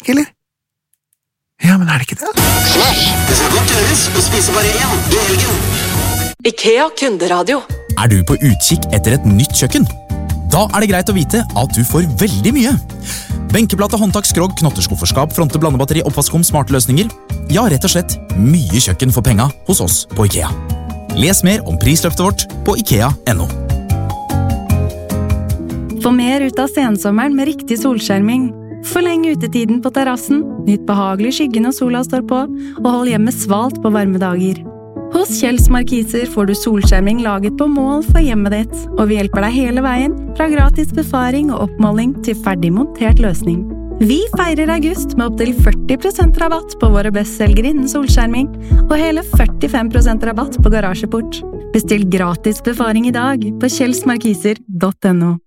ikke, eller? Ja, men er det ikke det? Flash, det skal godt gjøres å spise bare én i helgen. IKEA kunderadio. Er du på utkikk etter et nytt kjøkken? Da er det greit å vite at du får veldig mye. Benkeplate, håndtak, skrog, knotterskufferskap, fronte, blandebatteri, oppvaskkum, smarte løsninger. Ja, rett og slett mye kjøkken for penga hos oss på IKEA. Les mer om prisløftet vårt på IKEA.no. Få mer ut av sensommeren med riktig solskjerming. Forleng utetiden på terrassen, nyt behagelig skygge når sola står på, og hold hjemme svalt på varme dager. Hos Kjells Markiser får du solskjerming laget på mål for hjemmet ditt, og vi hjelper deg hele veien, fra gratis befaring og oppmåling til ferdig montert løsning. Vi feirer august med opp til 40% rabatt på våre bestselgere innen solskjerming, og hele 45% rabatt på garasjeport. Bestill gratis befaring i dag på kjellsmarkiser.no.